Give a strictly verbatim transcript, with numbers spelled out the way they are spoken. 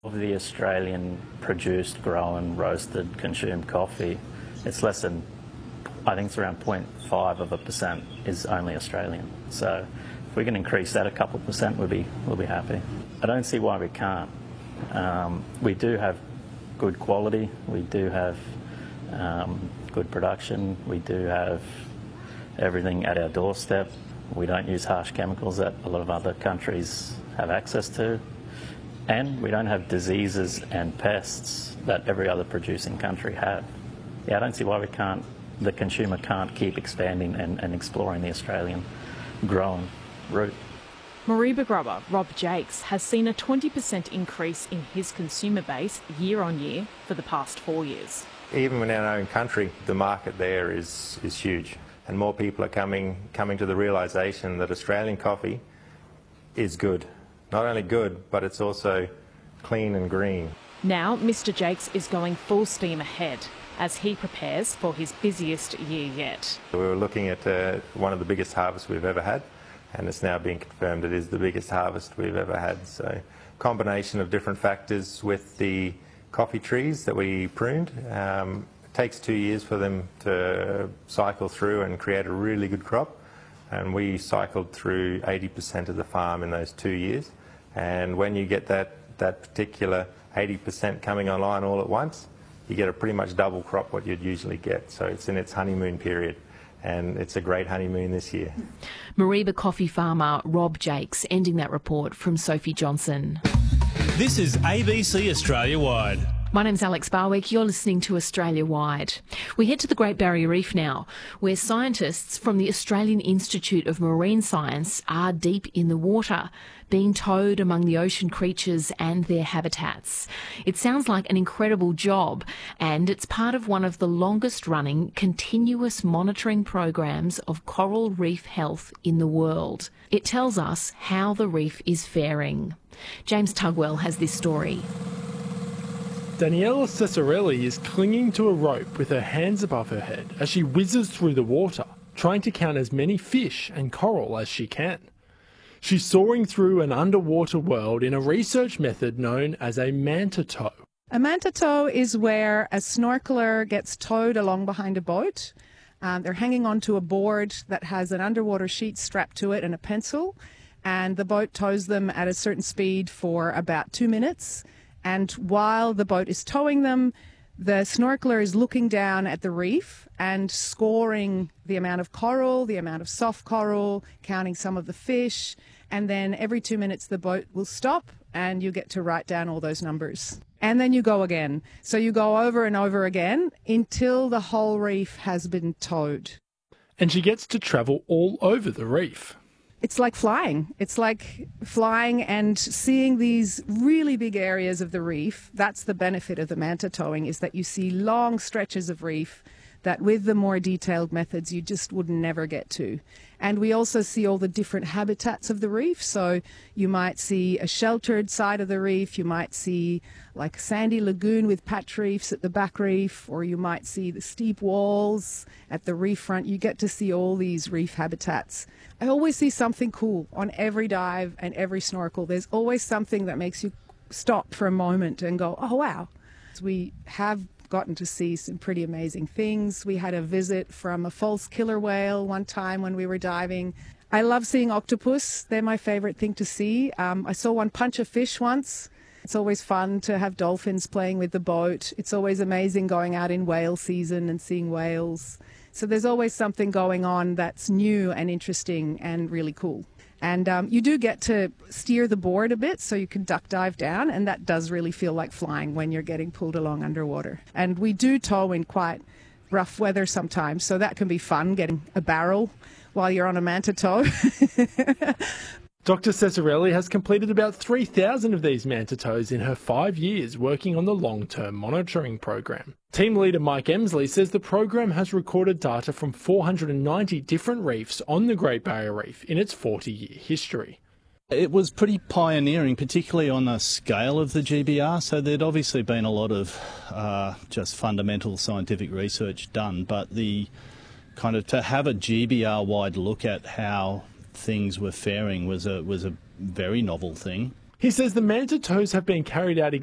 Of the Australian produced, grown, roasted, consumed coffee, it's less than, I think it's around zero point five of a percent is only Australian. So if we can increase that a couple of percent, we'll be, we'll be happy. I don't see why we can't. Um, we do have good quality, we do have um, good production, we do have everything at our doorstep. We don't use harsh chemicals that a lot of other countries have access to. And we don't have diseases and pests that every other producing country have. Yeah, I don't see why we can't, the consumer can't keep expanding and, and exploring the Australian grown route. Mareeba grubber Rob Jakes has seen a twenty percent increase in his consumer base year on year for the past four years. Even in our own country, the market there is, is huge. And more people are coming, coming to the realisation that Australian coffee is good. Not only good, but it's also clean and green. Now, Mister Jakes is going full steam ahead as he prepares for his busiest year yet. We were looking at uh, one of the biggest harvests we've ever had, and it's now being confirmed it is the biggest harvest we've ever had. So, combination of different factors with the coffee trees that we pruned. Um, it takes two years for them to cycle through and create a really good crop, and we cycled through eighty percent of the farm in those two years. And when you get that, that particular eighty percent coming online all at once, you get a pretty much double crop what you'd usually get. So it's in its honeymoon period, and it's a great honeymoon this year. Mareeba coffee farmer Rob Jakes ending that report from Sophie Johnson. This is A B C Australia Wide. My name's Alex Barwick. You're listening to Australia Wide. We head to the Great Barrier Reef now, where scientists from the Australian Institute of Marine Science are deep in the water, being towed among the ocean creatures and their habitats. It sounds like an incredible job, and it's part of one of the longest-running continuous monitoring programs of coral reef health in the world. It tells us how the reef is faring. James Tugwell has this story. Daniela Cesarelli is clinging to a rope with her hands above her head as she whizzes through the water, trying to count as many fish and coral as she can. She's soaring through an underwater world in a research method known as a manta tow. A manta tow is where a snorkeler gets towed along behind a boat. Um, they're hanging onto a board that has an underwater sheet strapped to it and a pencil, and the boat tows them at a certain speed for about two minutes. And while the boat is towing them, the snorkeler is looking down at the reef and scoring the amount of coral, the amount of soft coral, counting some of the fish, and then every two minutes the boat will stop and you get to write down all those numbers. And then you go again. So you go over and over again until the whole reef has been towed. And she gets to travel all over the reef. It's like flying. It's like flying and seeing these really big areas of the reef. That's the benefit of the manta towing, is that you see long stretches of reef that with the more detailed methods you just would never get to. And we also see all the different habitats of the reef. So you might see a sheltered side of the reef, you might see like a sandy lagoon with patch reefs at the back reef, or you might see the steep walls at the reef front. You get to see all these reef habitats. I always see something cool on every dive and every snorkel. There's always something that makes you stop for a moment and go, oh wow. We have gotten to see some pretty amazing things. We had a visit from a false killer whale one time when we were diving. I love seeing octopus. They're my favorite thing to see. Um, I saw one punch a fish once. It's always fun to have dolphins playing with the boat. It's always amazing going out in whale season and seeing whales. So there's always something going on that's new and interesting and really cool. And um, you do get to steer the board a bit so you can duck dive down, and that does really feel like flying when you're getting pulled along underwater. And we do tow in quite rough weather sometimes, so that can be fun, getting a barrel while you're on a manta tow. Doctor Cesarelli has completed about three thousand of these manta tows in her five years working on the long-term monitoring program. Team leader Mike Emsley says the program has recorded data from four hundred ninety different reefs on the Great Barrier Reef in its forty-year history. It was pretty pioneering, particularly on the scale of the G B R, so there'd obviously been a lot of uh, just fundamental scientific research done, but the kind of to have a G B R-wide look at how things were faring was a was a very novel thing. He says the manta tows have been carried out